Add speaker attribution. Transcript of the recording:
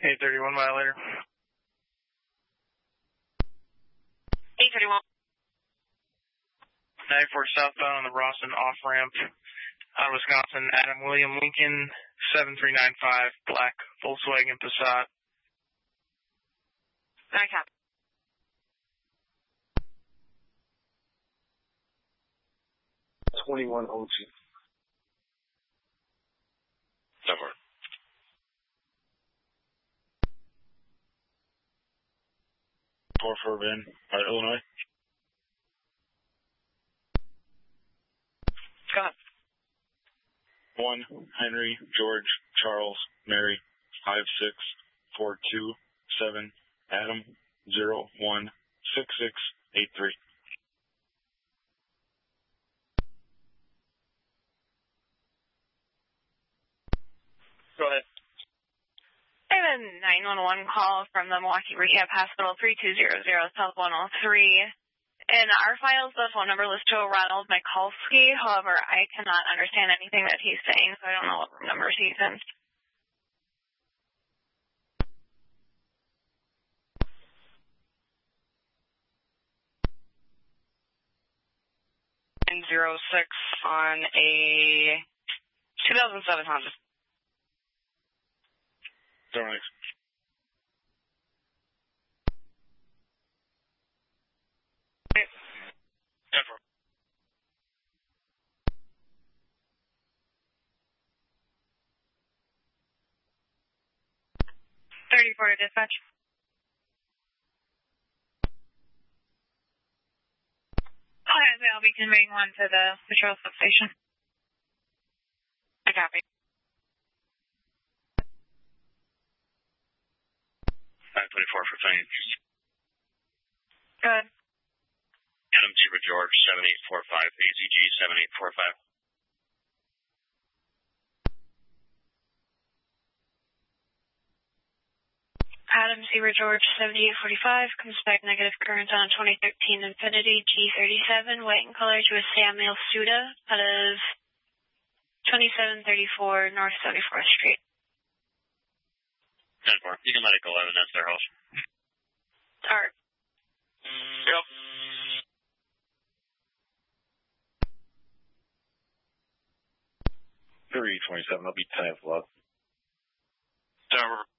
Speaker 1: 831 violator.
Speaker 2: 831.
Speaker 1: 94 southbound on the Rawson off-ramp out of Wisconsin. Adam William Lincoln, 7395, black Volkswagen Passat.
Speaker 2: I copy.
Speaker 3: $21.02.
Speaker 4: Somewhere. For Ben, Illinois.
Speaker 2: Go ahead.
Speaker 4: 1 Henry George Charles Mary 56427 Adam 016683.
Speaker 1: Go ahead.
Speaker 2: I have a 911 call from the Milwaukee Rehab Hospital 3200 South 103. In our files, the phone number lists to Ronald Mikulski. However, I cannot understand anything that he's saying, so I don't know what room numbers he's in.
Speaker 5: .06 on a 2007 Honda.
Speaker 4: Thanks.
Speaker 1: Denver.
Speaker 2: .34 to dispatch. I'll be conveying one to the patrol substation.
Speaker 5: I copy.
Speaker 4: 924 for Fane.
Speaker 2: Good.
Speaker 4: Adam Zebra George 7845 AZG 7845.
Speaker 2: Adam Zebra George 7845 comes back negative current on a 2013 Infiniti G37, white in color, to a Samuel Suda out of 2734 North 74th Street.
Speaker 4: 10-4. You can let it go 11. That's their house.
Speaker 2: Art.
Speaker 1: Yep.
Speaker 3: 327. I'll be 10 o'clock.
Speaker 1: Denver.